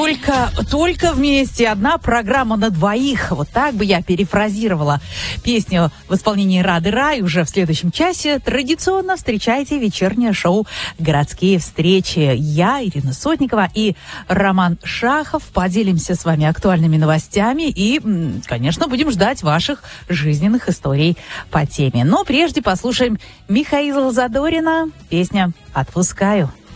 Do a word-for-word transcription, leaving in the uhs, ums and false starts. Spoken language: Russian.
Только, только вместе. Одна программа на двоих. Вот так бы я перефразировала песню в исполнении Рады Рай. Уже в следующем часе традиционно встречайте вечернее шоу «Городские встречи». Я, Ирина Сотникова и Роман Шахов поделимся с вами актуальными новостями и, конечно, будем ждать ваших жизненных историй по теме. Но прежде послушаем Михаила Задорина. Песня «Отпускаю».